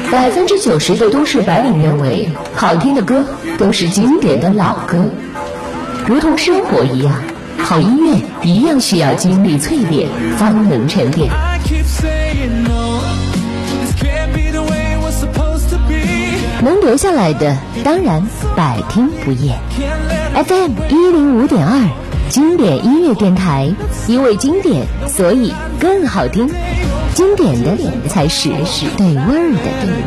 90%的都市白领认为，好听的歌都是经典的老歌。如同生活一样，好音乐一样需要经历淬炼，方能沉淀。能留下来的，当然百听不厌。FM 105.2，经典音乐电台，因为经典，所以更好听。经典的才是对味儿的。